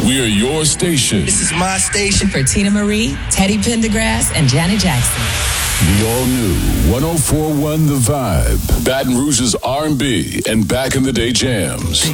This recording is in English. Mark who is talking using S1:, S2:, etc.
S1: We are your station.
S2: This is my station.
S3: For Tina Marie, Teddy Pendergrass, and Janet Jackson.
S1: The all-new 104.1 The Vibe. Baton Rouge's R&B and back-in-the-day jams.